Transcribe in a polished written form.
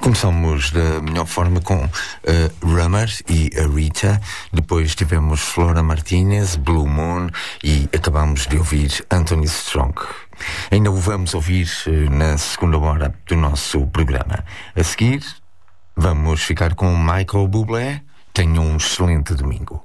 Começamos da melhor forma com Rummer e a Rita. Depois tivemos Flora Martinez, Blue Moon, e acabamos de ouvir Anthony Strong. Ainda o vamos ouvir na segunda hora do nosso programa. A seguir, vamos ficar com Michael Bublé. Tenham um excelente domingo.